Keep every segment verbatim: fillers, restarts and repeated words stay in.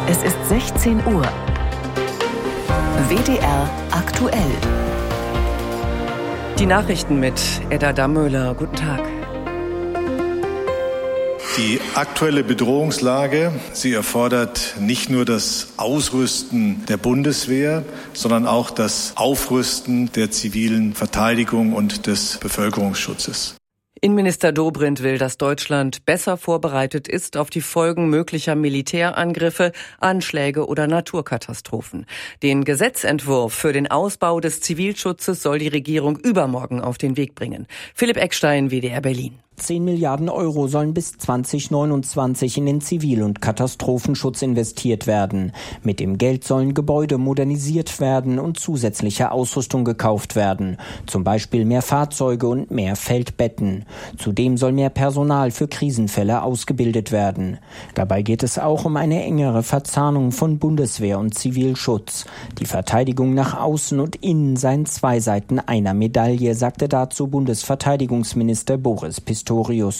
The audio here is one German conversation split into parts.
Es ist sechzehn Uhr. W D R aktuell. Die Nachrichten mit Edda Dammöhler. Guten Tag. Die aktuelle Bedrohungslage, sie erfordert nicht nur das Ausrüsten der Bundeswehr, sondern auch das Aufrüsten der zivilen Verteidigung und des Bevölkerungsschutzes. Innenminister Dobrindt will, dass Deutschland besser vorbereitet ist auf die Folgen möglicher Militärangriffe, Anschläge oder Naturkatastrophen. Den Gesetzentwurf für den Ausbau des Zivilschutzes soll die Regierung übermorgen auf den Weg bringen. Philipp Eckstein, W D R Berlin. zehn Milliarden Euro sollen bis zwanzig neunundzwanzig in den Zivil- und Katastrophenschutz investiert werden. Mit dem Geld sollen Gebäude modernisiert werden und zusätzliche Ausrüstung gekauft werden. Zum Beispiel mehr Fahrzeuge und mehr Feldbetten. Zudem soll mehr Personal für Krisenfälle ausgebildet werden. Dabei geht es auch um eine engere Verzahnung von Bundeswehr und Zivilschutz. Die Verteidigung nach außen und innen seien zwei Seiten einer Medaille, sagte dazu Bundesverteidigungsminister Boris Pistorius.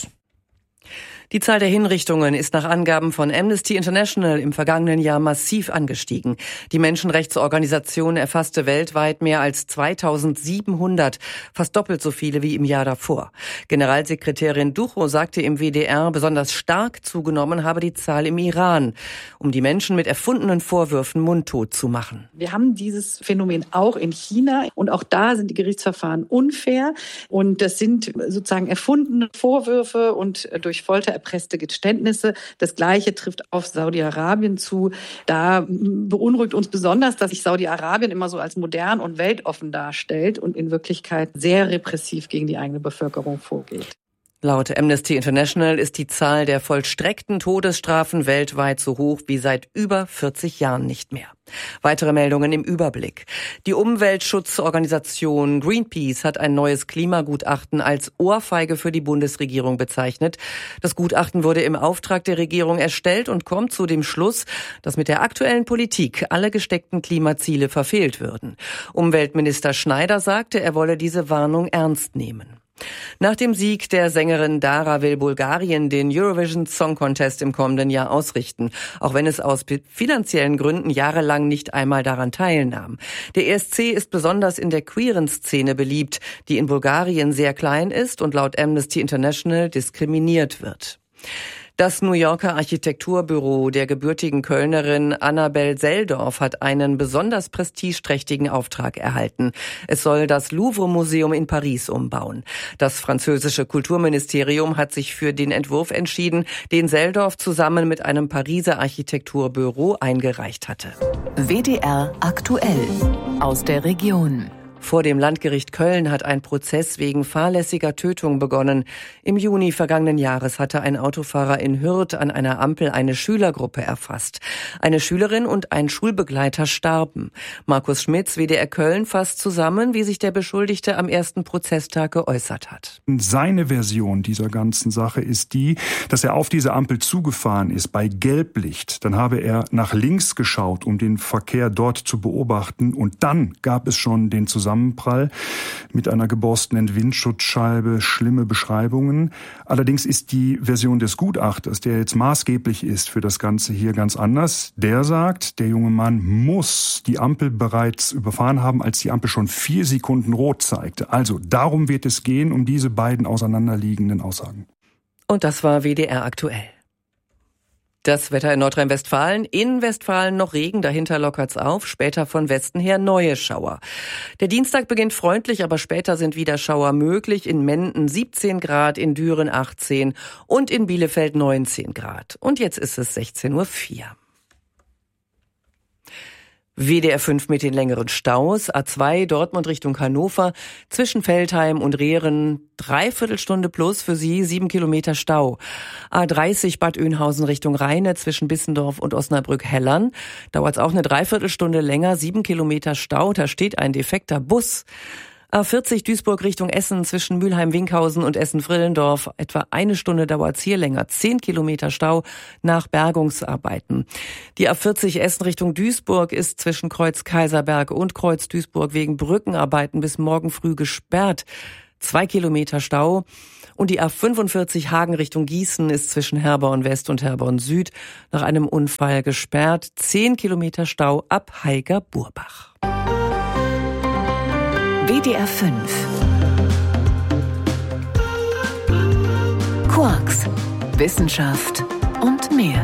Die Zahl der Hinrichtungen ist nach Angaben von Amnesty International im vergangenen Jahr massiv angestiegen. Die Menschenrechtsorganisation erfasste weltweit mehr als zweitausendsiebenhundert, fast doppelt so viele wie im Jahr davor. Generalsekretärin Ducho sagte im W D R, besonders stark zugenommen habe die Zahl im Iran, um die Menschen mit erfundenen Vorwürfen mundtot zu machen. Wir haben dieses Phänomen auch in China und auch da sind die Gerichtsverfahren unfair und das sind sozusagen erfundene Vorwürfe und durch Folter erpresste Geständnisse. Das Gleiche trifft auf Saudi-Arabien zu. Da beunruhigt uns besonders, dass sich Saudi-Arabien immer so als modern und weltoffen darstellt und in Wirklichkeit sehr repressiv gegen die eigene Bevölkerung vorgeht. Laut Amnesty International ist die Zahl der vollstreckten Todesstrafen weltweit so hoch wie seit über vierzig Jahren nicht mehr. Weitere Meldungen im Überblick. Die Umweltschutzorganisation Greenpeace hat ein neues Klimagutachten als Ohrfeige für die Bundesregierung bezeichnet. Das Gutachten wurde im Auftrag der Regierung erstellt und kommt zu dem Schluss, dass mit der aktuellen Politik alle gesteckten Klimaziele verfehlt würden. Umweltminister Schneider sagte, er wolle diese Warnung ernst nehmen. Nach dem Sieg der Sängerin Dara will Bulgarien den Eurovision Song Contest im kommenden Jahr ausrichten, auch wenn es aus finanziellen Gründen jahrelang nicht einmal daran teilnahm. Der E S C ist besonders in der queeren Szene beliebt, die in Bulgarien sehr klein ist und laut Amnesty International diskriminiert wird. Das New Yorker Architekturbüro der gebürtigen Kölnerin Annabel Seldorf hat einen besonders prestigeträchtigen Auftrag erhalten. Es soll das Louvre-Museum in Paris umbauen. Das französische Kulturministerium hat sich für den Entwurf entschieden, den Seldorf zusammen mit einem Pariser Architekturbüro eingereicht hatte. W D R aktuell aus der Region. Vor dem Landgericht Köln hat ein Prozess wegen fahrlässiger Tötung begonnen. Im Juni vergangenen Jahres hatte ein Autofahrer in Hürth an einer Ampel eine Schülergruppe erfasst. Eine Schülerin und ein Schulbegleiter starben. Markus Schmitz, W D R Köln, fasst zusammen, wie sich der Beschuldigte am ersten Prozesstag geäußert hat. Seine Version dieser ganzen Sache ist die, dass er auf diese Ampel zugefahren ist bei Gelblicht. Dann habe er nach links geschaut, um den Verkehr dort zu beobachten. Und dann gab es schon den Zusammenhang. Zusammenprall mit einer geborstenen Windschutzscheibe, schlimme Beschreibungen. Allerdings ist die Version des Gutachters, der jetzt maßgeblich ist für das Ganze hier, ganz anders. Der sagt, der junge Mann muss die Ampel bereits überfahren haben, als die Ampel schon vier Sekunden rot zeigte. Also darum wird es gehen, um diese beiden auseinanderliegenden Aussagen. Und das war W D R aktuell. Das Wetter in Nordrhein-Westfalen. In Westfalen noch Regen, dahinter lockert's auf, später von Westen her neue Schauer. Der Dienstag beginnt freundlich, aber später sind wieder Schauer möglich. In Menden siebzehn Grad, in Düren achtzehn und in Bielefeld neunzehn Grad. Und jetzt ist es sechzehn Uhr vier. W D R fünf mit den längeren Staus. A zwei Dortmund Richtung Hannover. Zwischen Veltheim und Rehren Dreiviertelstunde plus für Sie, sieben Kilometer Stau. A dreißig Bad Oeynhausen Richtung Rheine zwischen Bissendorf und Osnabrück-Hellern. Dauert's auch eine Dreiviertelstunde länger, sieben Kilometer Stau. Da steht ein defekter Bus. A vierzig Duisburg Richtung Essen zwischen Mülheim-Winkhausen und Essen-Vrillendorf. Etwa eine Stunde dauert's hier länger. Zehn Kilometer Stau nach Bergungsarbeiten. Die A vierzig Essen Richtung Duisburg ist zwischen Kreuz Kaiserberg und Kreuz Duisburg wegen Brückenarbeiten bis morgen früh gesperrt. Zwei Kilometer Stau. Und die A fünfundvierzig Hagen Richtung Gießen ist zwischen Herborn West und Herborn Süd nach einem Unfall gesperrt. Zehn Kilometer Stau ab Haiger-Burbach. W D R fünf. Quarks, Wissenschaft und mehr.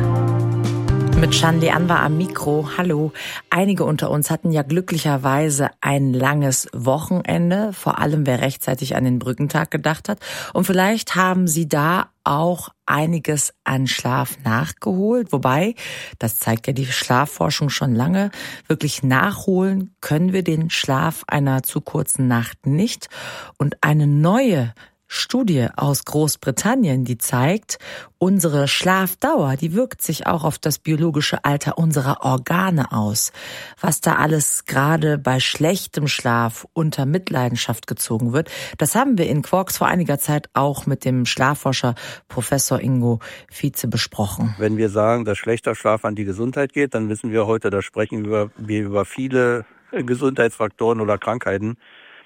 Mit Shanli Anwar am Mikro. Hallo. Einige unter uns hatten ja glücklicherweise ein langes Wochenende, vor allem wer rechtzeitig an den Brückentag gedacht hat. Und vielleicht haben Sie da auch einiges an Schlaf nachgeholt. Wobei, das zeigt ja die Schlafforschung schon lange, wirklich nachholen können wir den Schlaf einer zu kurzen Nacht nicht. Und eine neue Studie aus Großbritannien, die zeigt, unsere Schlafdauer, die wirkt sich auch auf das biologische Alter unserer Organe aus. Was da alles gerade bei schlechtem Schlaf unter Mitleidenschaft gezogen wird, das haben wir in Quarks vor einiger Zeit auch mit dem Schlafforscher Professor Ingo Vize besprochen. Wenn wir sagen, dass schlechter Schlaf an die Gesundheit geht, dann wissen wir heute, da sprechen wir über viele Gesundheitsfaktoren oder Krankheiten,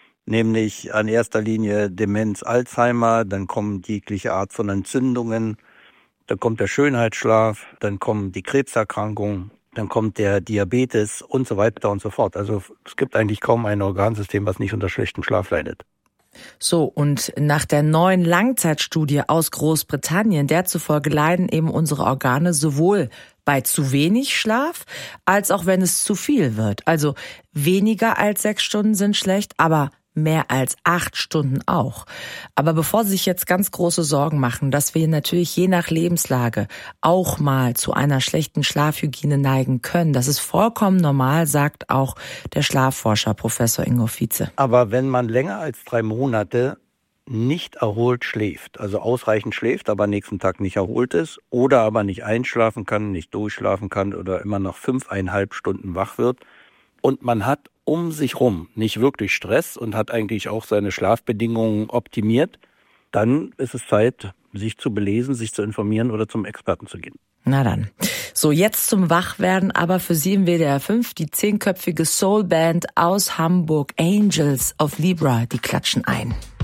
nämlich an erster Linie Demenz, Alzheimer, dann kommen jegliche Art von Entzündungen, dann kommt der Schönheitsschlaf, dann kommen die Krebserkrankungen, dann kommt der Diabetes und so weiter und so fort. Also es gibt eigentlich kaum ein Organsystem, was nicht unter schlechtem Schlaf leidet. So, und nach der neuen Langzeitstudie aus Großbritannien, der zufolge leiden eben unsere Organe sowohl bei zu wenig Schlaf, als auch wenn es zu viel wird. Also weniger als sechs Stunden sind schlecht, aber mehr als acht Stunden auch. Aber bevor Sie sich jetzt ganz große Sorgen machen, dass wir natürlich je nach Lebenslage auch mal zu einer schlechten Schlafhygiene neigen können, das ist vollkommen normal, sagt auch der Schlafforscher Professor Ingo Vize. Aber wenn man länger als drei Monate nicht erholt schläft, also ausreichend schläft, aber nächsten Tag nicht erholt ist oder aber nicht einschlafen kann, nicht durchschlafen kann oder immer noch fünfeinhalb Stunden wach wird und man hat um sich rum nicht wirklich Stress und hat eigentlich auch seine Schlafbedingungen optimiert, dann ist es Zeit, sich zu belesen, sich zu informieren oder zum Experten zu gehen. Na dann. So, jetzt zum Wachwerden, aber für Sie im W D R fünf die zehnköpfige Soulband aus Hamburg, Angels of Libra, die klatschen ein.